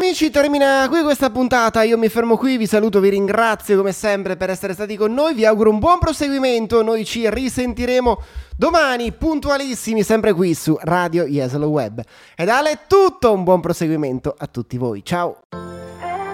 amici, termina qui questa puntata. Io mi fermo qui, vi saluto, vi ringrazio come sempre per essere stati con noi. Vi auguro un buon proseguimento. Noi ci risentiremo domani puntualissimi, sempre qui su Radio Jesolo Web. Ed Ale è tutto, un buon proseguimento a tutti voi. Ciao.